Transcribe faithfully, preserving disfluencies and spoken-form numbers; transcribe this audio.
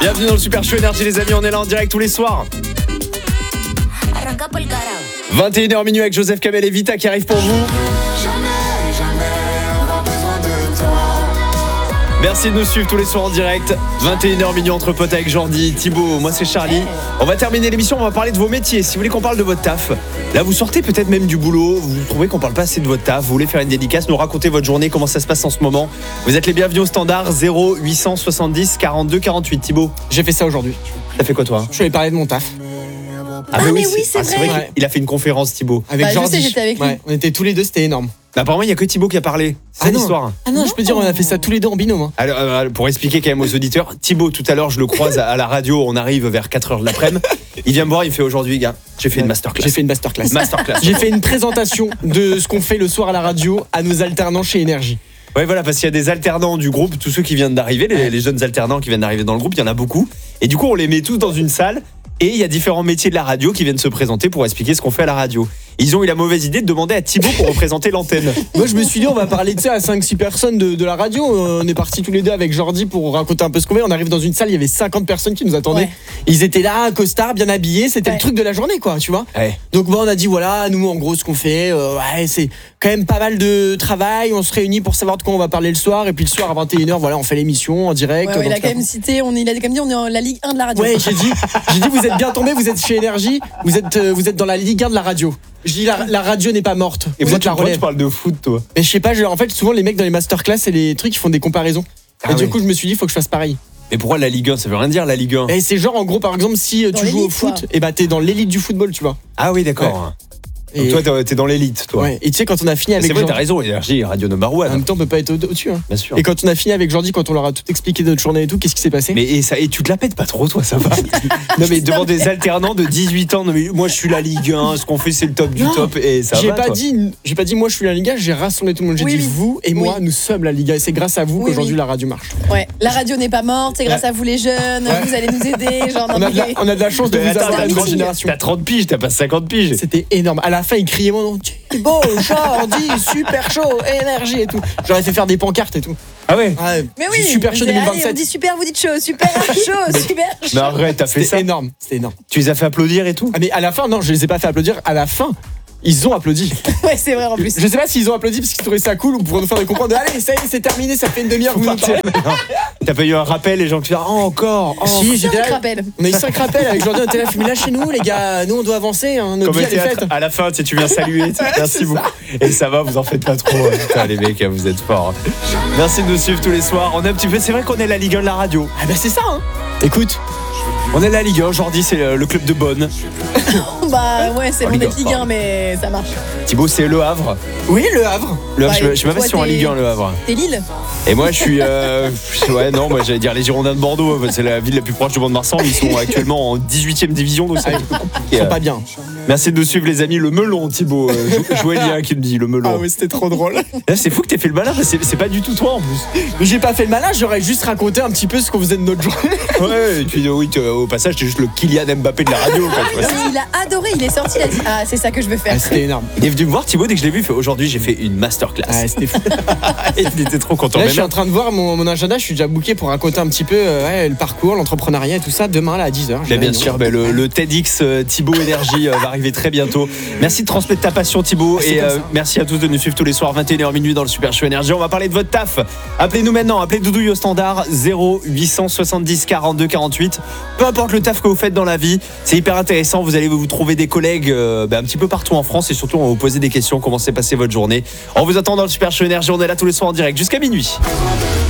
Bienvenue dans le Super Show Énergie les amis, on est là en direct tous les soirs. vingt et une heures minuit avec Joseph Kamel et Vita qui arrivent pour vous. Merci de nous suivre tous les soirs en direct. vingt et une heures minuit entre potes avec Jordi, Thibaut, moi c'est Charlie. On va terminer l'émission, on va parler de vos métiers. Si vous voulez qu'on parle de votre taf, là vous sortez peut-être même du boulot, vous trouvez qu'on parle pas assez de votre taf, vous voulez faire une dédicace, nous raconter votre journée, comment ça se passe en ce moment. Vous êtes les bienvenus au standard zéro huit cent soixante-dix quarante-deux quarante-huit. Thibaut, j'ai fait ça aujourd'hui. T'as fait quoi toi? Je vais parler de mon taf. Ah, ah mais oui, oui c'est, ah, vrai. c'est vrai qu'il ouais. a fait une conférence, Thibaut. Avec bah, Jordi. Je sais, j'étais avec lui. Ouais, on était tous les deux, c'était énorme. Bah, apparemment, il n'y a que Thibaut qui a parlé. C'est ah l'histoire. Ah non, non, je peux dire, on a fait ça tous les deux en binôme. Hein. Alors, euh, pour expliquer quand même aux auditeurs, Thibaut, tout à l'heure, je le croise à, à la radio, on arrive vers quatre heures de l'après-midi. Il vient me voir, il fait aujourd'hui, gars, j'ai fait ouais. une masterclass. J'ai fait une masterclass. masterclass. J'ai fait une présentation de ce qu'on fait le soir à la radio à nos alternants chez Énergie. Ouais, voilà, parce qu'il y a des alternants du groupe, tous ceux qui viennent d'arriver, les, les jeunes alternants qui viennent d'arriver dans le groupe, il y en a beaucoup. Et du coup, on les met tous dans une salle. Et il y a différents métiers de la radio qui viennent se présenter pour expliquer ce qu'on fait à la radio. Ils ont eu la mauvaise idée de demander à Thibaut pour représenter l'antenne. Moi je me suis dit on va parler de ça à cinq six personnes de, de la radio. On est partis tous les deux avec Jordi pour raconter un peu ce qu'on fait. On arrive dans une salle, il y avait cinquante personnes qui nous attendaient. Ouais. Ils étaient là, costard, bien habillés, c'était ouais. le truc de la journée quoi, tu vois. Ouais. Donc bon, on a dit voilà, nous en gros ce qu'on fait, euh, ouais, c'est quand même pas mal de travail. On se réunit pour savoir de quoi on va parler le soir. Et puis le soir à vingt et une heures, voilà, on fait l'émission en direct. Ouais, ouais, il a quand même cité, on, il a quand même dit on est en la Ligue un de la radio. Ouais, j'ai dit, j'ai dit vous êtes bien tombés, vous êtes chez Énergie, vous êtes, euh, vous êtes dans la Ligue un de la radio. Je dis la, la radio n'est pas morte. Et vous êtes la relève. Tu parles de foot toi? Mais je sais pas, je, en fait souvent les mecs dans les masterclass et les trucs ils font des comparaisons. Ah et oui. Du coup je me suis dit faut que je fasse pareil. Mais pourquoi la Ligue un? Ça veut rien dire la Ligue un. Et c'est genre en gros par exemple si dans tu joues au foot, et bah t'es dans l'élite du football tu vois. Ah oui d'accord. Ouais. Donc et toi t'es dans l'élite toi. Ouais. Et tu sais quand on a fini avec c'est vrai Jordi, t'as raison, Énergie, radio number one. En même temps on peut pas être au-dessus hein. Bien sûr. Et quand on a fini avec Jordi, quand on leur a tout expliqué de notre journée et tout, qu'est-ce qui s'est passé? Mais et ça et tu te la pètes pas trop toi, ça va. Non mais devant des alternants de dix-huit ans, non mais moi je suis la Ligue un, ce qu'on fait c'est le top du non, top et ça j'ai va. Pas toi. dit, j'ai pas dit moi je suis la Ligue un, j'ai rassemblé tout le monde, j'ai oui, dit oui. vous et moi oui. nous sommes la Ligue un et c'est grâce à vous oui, qu'aujourd'hui oui. la radio marche. Ouais, la radio n'est pas morte, c'est grâce ouais. à vous les jeunes, ouais. vous allez nous aider, genre on a, de la, on a de la chance de vous avoir à une génération. T'as trente piges, t'as pas cinquante piges. C'était énorme. À la fin ils criaient mon nom. Beau, Jordi, super chaud, Énergie et tout. J'aurais fait faire des pancartes et tout. Ah ouais, ah, mais oui, super chaud deux mille vingt-sept. Allez, on dit super, vous dites chaud, super chaud, super chaud. Mais arrête, t'as fait ça. C'était énorme, c'était énorme. Tu les as fait applaudir et tout? Ah mais à la fin, non, je les ai pas fait applaudir. À la fin, ils ont applaudi. Ouais, c'est vrai en plus. Je sais pas s'ils ont applaudi parce qu'ils trouvaient ça cool ou pour nous faire comprendre. Allez, ça y est, c'est terminé, ça fait une demi-heure que vous nous parlez. T'as pas eu un rappel, les gens qui disent oh, encore oh, si, j'ai cinq rappels. On a eu cinq rappels avec Jordi, on était là, mais là chez nous, les gars, nous on doit avancer. Hein, notre comme vie, elle est faite. À la fin, tu sais, tu viens saluer. Merci beaucoup. Et ça va, vous en faites pas trop. Putain, les mecs, vous êtes forts. Merci de nous suivre tous les soirs. On est un petit peu, c'est vrai qu'on est la Ligue un de la radio. Ah bah c'est ça, hein. Écoute. On est la Ligue un, aujourd'hui c'est le, le club de Bonne. Bah ouais, c'est bon d'être Ligue un, mais ça marche. Thibaut, c'est Le Havre. Oui, Le Havre. Le Havre, bah, je, je sais pas si c'est en Ligue un, Le Havre. T'es Lille. Et moi, je suis. Euh, ouais, non, moi j'allais dire les Girondins de Bordeaux. C'est la ville la plus proche de Mont-de-Marsan. Ils sont actuellement en dix-huitième division, donc c'est ah, ils sont pas bien. Merci de nous suivre, les amis. Le melon, Thibaut. Euh, Joëlia qui me dit le melon. Ah oui, c'était trop drôle. Là, c'est fou que t'aies fait le malin, c'est, c'est pas du tout toi en plus. Mais j'ai pas fait le malin, j'aurais juste raconté un petit peu ce qu'on faisait de notre journée. Ouais, et puis oui, au passage, t'es juste le Kylian Mbappé de la radio. Quoi, il a adoré, il est sorti, il a dit ah, c'est ça que je veux faire. Ah, c'était énorme. Il est venu me voir, Thibaut, dès que je l'ai vu, il fait aujourd'hui, j'ai fait une masterclass. Ah, c'était fou. Il était trop content. Là, même je suis en train de voir mon, mon agenda, je suis déjà booké pour raconter un petit peu euh, ouais, le parcours, l'entrepreneuriat et tout ça demain là à dix heures. Mais bien sûr, mais le, le TEDx euh, Thibaut Énergie euh, va arriver très bientôt. Merci de transmettre ta passion, Thibaut, ah, et euh, merci à tous de nous suivre tous les soirs vingt et une heures minuit dans le Super Show Énergie. On va parler de votre taf. Appelez-nous maintenant, appelez Doudouille au standard zéro huit cent soixante-dix quarante-deux quarante-huit. Peu importe le taf que vous faites dans la vie, c'est hyper intéressant. Vous allez vous trouver des collègues euh, bah, un petit peu partout en France et surtout on va vous poser des questions. Comment s'est passée votre journée? On vous attend dans le Super Show Énergie. On est là tous les soirs en direct jusqu'à minuit.